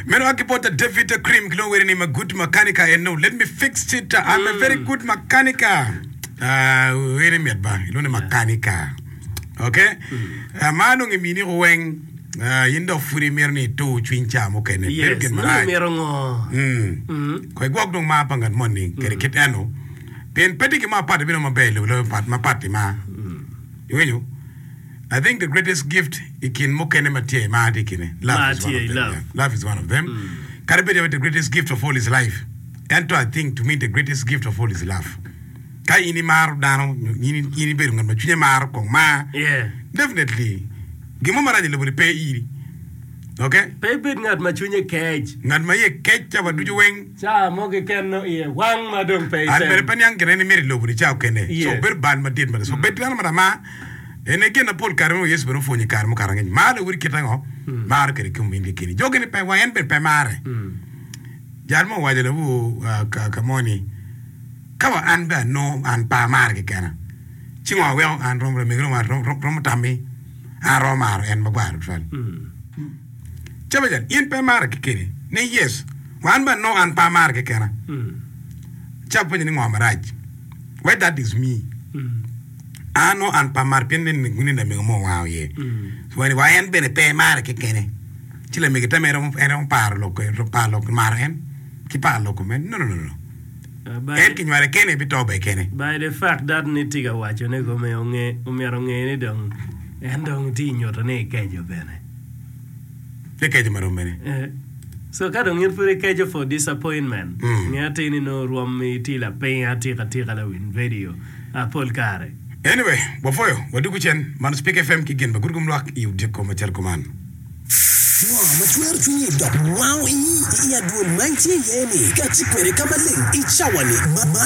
Men akipota David Cream kilo wewe ni a good mechanic and no let me fix it. I'm a very good mechanic. Wewe ni ba ilo ni mechanic. Okay? Manu ngimini ruweng yindo furi merni to chwincha mo kene. Yes, no merongo. Ko igwag dong ma pangan moni kere kitano. Pen peti ki ma pati bino mabele ulo ma pati ma. You I think the greatest gift ikin mo kene matie ma dikine. Love is one of them. Karibedi the greatest gift of all is life. And I think to me the greatest gift of all is love. Kai ini mar dano ini beru ngan machunya mar kong ma. Yeah. Definitely. Gimo maraji le buri pay iri. Okay? Pay bit ngat machunya cage. Ngat ma ye cage cha duju weng. Cha mo ke ken no ye wang ma dong pay. An bere panyang kene ni meri lo buri cha kene. Yeah. So ber ban ma dit ma. So bet dano ma ene gena pol karmo yes bero fonyi karmo karangeni. Ma le buri kitango. Mar kere kumbindi kini. Jogene pe wayen pe mare. Jarmo waje le bu kamoni. Kawa an ba no an pa mar ke kana chingwa wel an rom migro mar rom tammi an rom mar en magwar fal chabajan in pa mar ke kene ne yes wan ba no an pa mar ke kana chabajan ni ngwa maraj why that is me ano an pa mar pen ni nguni na mi mo wa ye wani wa en bene pe mar ke kene chile mi ke tamero en par lo ke pa lo mar en ki pa lo ko men no by the fact that nitiga wacho ne go me umiaro ngene dong endong tinyo to ne kejo bene kejo maromene so kadong yin pure kejo for disappointment ngati ni no ruom itila pe atika la win video Paul Kare anyway bofoyo wadugu chen man speak FM ki gen ba gurgum lak yu de ko ma cer ko man Matuer chunyi dok wow ya duon 90 yeni kati kwere kama ling ichawani